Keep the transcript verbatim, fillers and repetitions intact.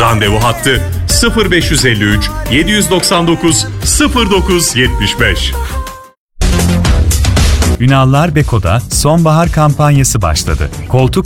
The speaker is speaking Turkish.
Randevu hattı sıfır beş yüz elli üç yedi yüz doksan dokuz sıfır dokuz yetmiş beş. Ünallar Beko'da sonbahar kampanyası başladı. Koltuk